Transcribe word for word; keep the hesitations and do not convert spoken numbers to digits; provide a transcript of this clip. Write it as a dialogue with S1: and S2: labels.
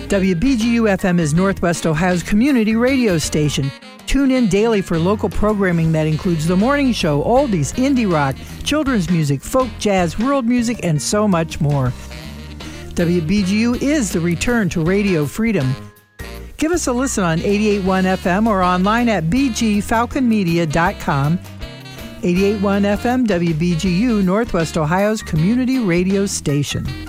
S1: W B G U F M is Northwest Ohio's community radio station. Tune in daily for local programming that includes The Morning Show, oldies, indie rock, children's music, folk, jazz, world music, and so much more. W B G U is the return to radio freedom. Give us a listen on eighty-eight point one F M or online at b g falcon media dot com. eighty-eight point one F M W B G U, Northwest Ohio's community radio station.